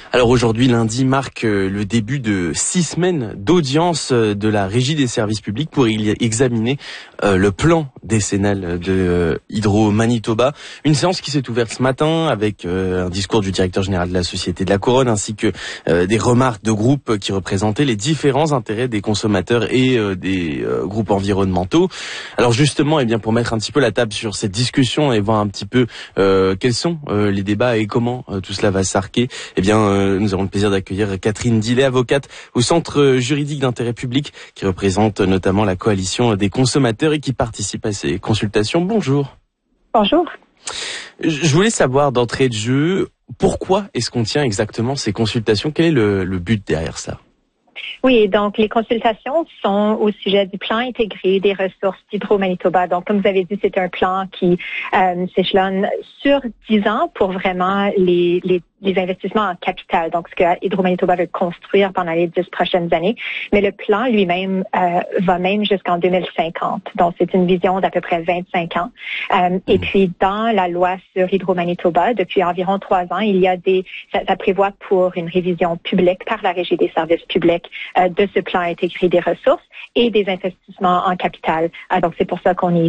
Alors aujourd'hui, lundi, marque le début de 6 semaines d'audience de la Régie des services publics pour examiner le plan décennal de Hydro-Manitoba. Une séance qui s'est ouverte ce matin avec un discours du directeur général de la Société de la Couronne ainsi que des remarques de groupes qui représentaient les différents intérêts des consommateurs et des groupes environnementaux. Alors justement, pour mettre un petit peu la table sur cette discussion et voir un petit peu quels sont les débats et comment tout cela va s'arquer, nous avons le plaisir d'accueillir Catherine Dillet, avocate au Centre juridique d'intérêt public, qui représente notamment la coalition des consommateurs et qui participe à ces consultations. Bonjour. Bonjour. Je voulais savoir d'entrée de jeu, pourquoi est-ce qu'on tient exactement ces consultations? Quel est le but derrière ça? Oui, donc les consultations sont au sujet du plan intégré des ressources d'Hydro-Manitoba. Donc, comme vous avez dit, c'est un plan qui s'échelonne sur 10 ans pour vraiment les investissements en capital, donc ce que Hydro-Manitoba veut construire pendant les 10 prochaines années. Mais le plan lui-même va même jusqu'en 2050. Donc, c'est une vision d'à peu près 25 ans. Et puis, dans la loi sur Hydro-Manitoba, depuis environ 3 ans, il y a ça prévoit pour une révision publique par la Régie des services publics de ce plan intégré des ressources et des investissements en capital. Donc, c'est pour ça qu'on est